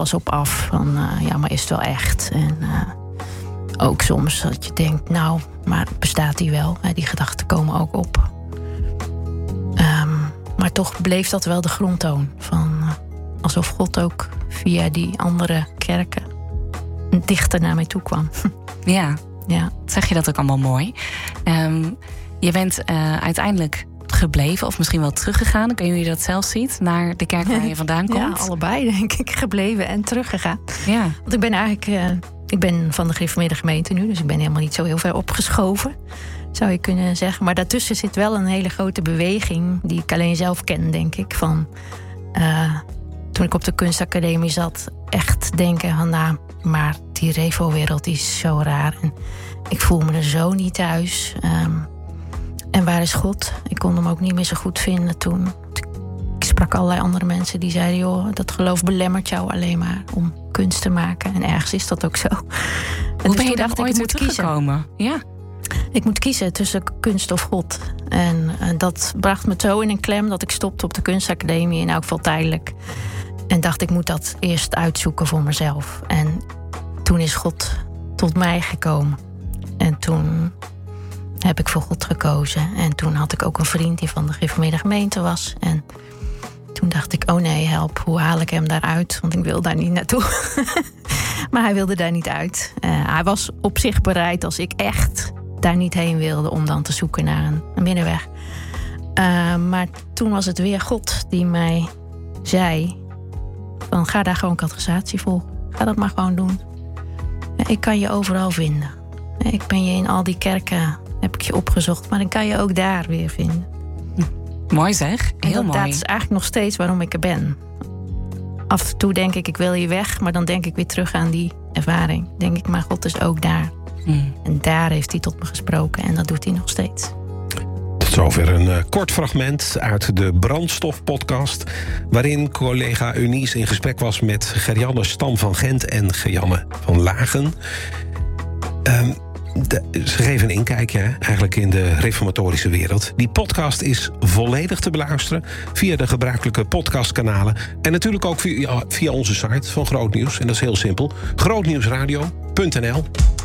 pas op af van, maar is het wel echt? En ook soms dat je denkt, nou, maar bestaat die wel? Die gedachten komen ook op. Maar toch bleef dat wel de grondtoon van alsof God ook via die andere kerken dichter naar mij toe kwam. Ja. Zeg je dat ook allemaal mooi. Je bent uiteindelijk gebleven of misschien wel teruggegaan. Ik weet niet hoe je dat zelf ziet, naar de kerk waar je vandaan komt. Ja, allebei denk ik, gebleven en teruggegaan. Ja. Want ik ben eigenlijk ik ben van de gereformeerde gemeente nu, dus ik ben helemaal niet zo heel ver opgeschoven, zou je kunnen zeggen. Maar daartussen zit wel een hele grote beweging die ik alleen zelf ken, denk ik. Van toen ik op de kunstacademie zat, echt denken van, nou, maar die revo-wereld is zo raar. En ik voel me er zo niet thuis. En waar is God? Ik kon hem ook niet meer zo goed vinden toen. Ik sprak allerlei andere mensen die zeiden, joh, dat geloof belemmert jou alleen maar om kunst te maken. En ergens is dat ook zo. Hoe ben je daar ooit weer teruggekomen? Ja. Ik moet kiezen tussen kunst of God. En dat bracht me zo in een klem dat ik stopte op de kunstacademie, in elk geval tijdelijk. En dacht, ik moet dat eerst uitzoeken voor mezelf. En toen is God tot mij gekomen. En toen heb ik voor God gekozen. En toen had ik ook een vriend die van de gereformeerde gemeente was. En toen dacht ik, oh nee, help, hoe haal ik hem daaruit? Want ik wil daar niet naartoe. Maar hij wilde daar niet uit. Hij was op zich bereid, als ik echt daar niet heen wilde, om dan te zoeken naar een middenweg. Maar toen was het weer God die mij zei van, ga daar gewoon catechisatie volgen. Ga dat maar gewoon doen. Ik kan je overal vinden. Ik ben je in al die kerken, heb ik je opgezocht, maar dan kan je ook daar weer vinden. Mooi zeg, heel mooi. Dat is eigenlijk nog steeds waarom ik er ben. Af en toe denk ik wil hier weg, maar dan denk ik weer terug aan die ervaring. Denk ik, maar God is ook daar. En daar heeft hij tot me gesproken en dat doet hij nog steeds. Tot zover een kort fragment uit de Brandstof-podcast, waarin collega Eunice in gesprek was met Gerjanne Stam van Gent en Gerjanne van Lagen. Ze geven een inkijkje eigenlijk in de reformatorische wereld. Die podcast is volledig te beluisteren via de gebruikelijke podcastkanalen. En natuurlijk ook via onze site van Groot Nieuws. En dat is heel simpel. grootnieuwsradio.nl